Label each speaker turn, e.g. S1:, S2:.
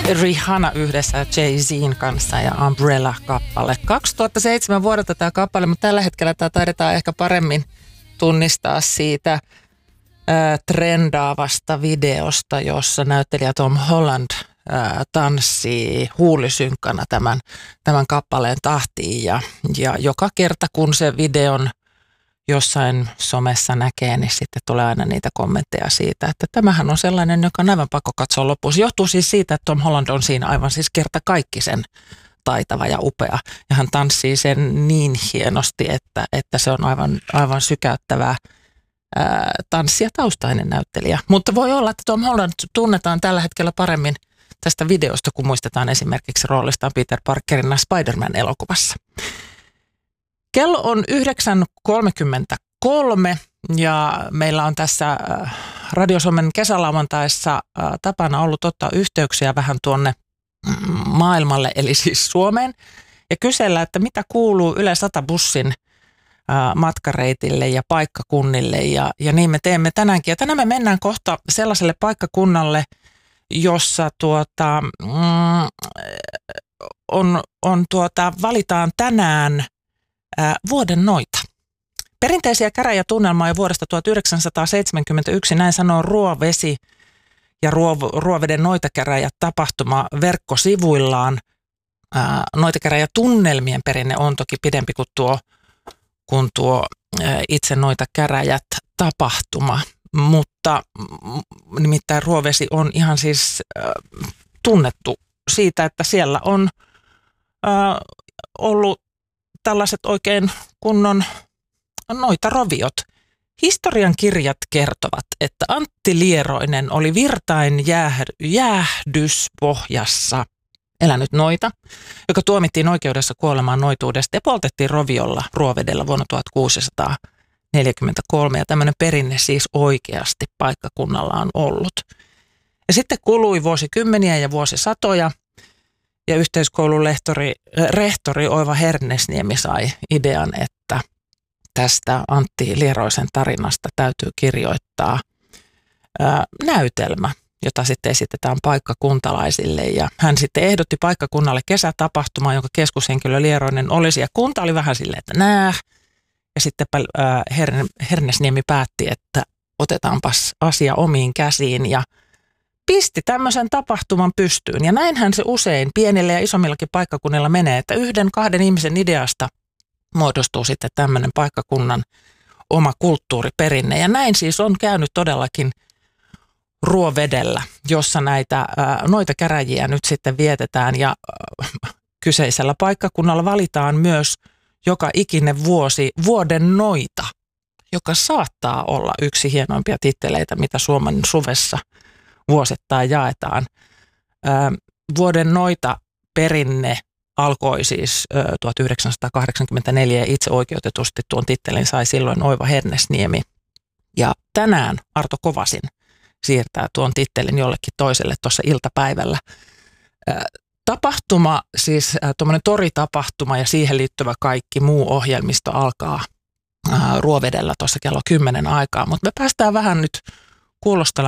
S1: Rihanna yhdessä Jay-Zin kanssa ja Umbrella-kappale. 2007 vuodelta tämä kappale, mutta tällä hetkellä tämä taidetaan ehkä paremmin tunnistaa siitä trendaavasta videosta, jossa näyttelijä Tom Holland tanssii huulisynkkana tämän kappaleen tahtiin. Ja joka kerta, kun se videon jossain somessa näkee, niin sitten tulee aina niitä kommentteja siitä, että tämähän on sellainen, joka on aivan pakko katsoa loppuun. Se johtuu siis siitä, että Tom Holland on siinä aivan siis kertakaikkisen taitava ja upea. Ja hän tanssii sen niin hienosti, että se on aivan sykäyttävää tanssia taustainen näyttelijä. Mutta voi olla, että Tom Holland tunnetaan tällä hetkellä paremmin tästä videosta, kun muistetaan esimerkiksi roolistaan Peter Parkerina Spider-Man-elokuvassa. Kello on 9.33 ja meillä on tässä Radio Suomen kesälauantaissa tapana ollut ottaa yhteyksiä vähän tuonne maailmalle, eli siis Suomeen, ja kysellä, että mitä kuuluu Yle 100-bussin matkareitille ja paikkakunnille, ja niin me teemme tänäänkin. Ja tänään me mennään kohta sellaiselle paikkakunnalle, jossa valitaan tänään vuoden noita. Perinteisiä käräjätunnelmaa jo vuodesta 1971, näin sanoo Ruovesi ja Ruoveden noitakäräjät tapahtuma verkkosivuillaan. Noitakäräjätunnelmien perinne on toki pidempi kuin tuo itse noitakäräjät tapahtuma, mutta nimittäin Ruovesi on ihan siis tunnettu siitä, että siellä on ollut tällaiset oikein kunnon noita roviot. Historian kirjat kertovat, että Antti Lieroinen oli Virtain jäähdyspohjassa elänyt noita, joka tuomittiin oikeudessa kuolemaan noituudesta ja poltettiin roviolla Ruovedellä vuonna 1643. Ja tämmöinen perinne siis oikeasti paikkakunnalla on ollut. Ja sitten kului vuosikymmeniä ja vuosisatoja. Ja yhteiskoulun rehtori Oiva Hernesniemi sai idean, että tästä Antti Lieroisen tarinasta täytyy kirjoittaa näytelmä, jota sitten esitetään paikkakuntalaisille. Ja hän sitten ehdotti paikkakunnalle kesätapahtumaa, jonka keskushenkilö Lieroinen olisi. Ja kunta oli vähän silleen, että nää. Ja sitten Hernesniemi päätti, että otetaanpas asia omiin käsiin ja pisti tämmöisen tapahtuman pystyyn. Ja näinhän se usein pienillä ja isommillakin paikkakunnilla menee, että 1-2 ihmisen ideasta muodostuu sitten tämmöinen paikkakunnan oma kulttuuriperinne. Ja näin siis on käynyt todellakin Ruovedellä, jossa näitä noita käräjiä nyt sitten vietetään. Ja kyseisellä paikkakunnalla valitaan myös joka ikinen vuosi vuoden noita, joka saattaa olla yksi hienoimpia titteleitä, mitä Suomen suvessa vuosittain jaetaan. Vuoden noita perinne alkoi siis 1984 ja itse oikeutetusti tuon tittelin sai silloin Oiva Hernesniemi. Ja tänään Arto Kovasin siirtää tuon tittelin jollekin toiselle tuossa iltapäivällä. Tapahtuma, siis tuommoinen toritapahtuma ja siihen liittyvä kaikki muu ohjelmisto alkaa Ruovedellä tuossa kello 10 aikaa, mutta me päästään vähän nyt kuulostelemaan